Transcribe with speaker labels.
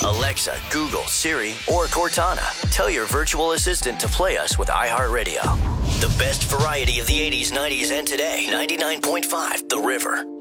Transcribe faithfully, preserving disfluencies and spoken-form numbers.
Speaker 1: Alexa, Google, Siri, or Cortana. Tell your virtual assistant to play us with iHeartRadio. The best variety of the eighties, nineties, and today. ninety-nine point five The River.